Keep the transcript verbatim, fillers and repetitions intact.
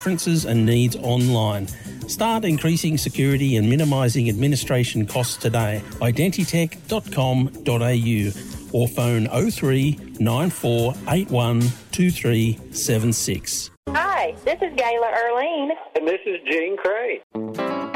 preferences and needs online. Start increasing security and minimising administration costs today. identitech dot com dot a u or phone oh three nine four eight one two three seven six. Hi, this is Gayla Erlene. And this is Gene Cray.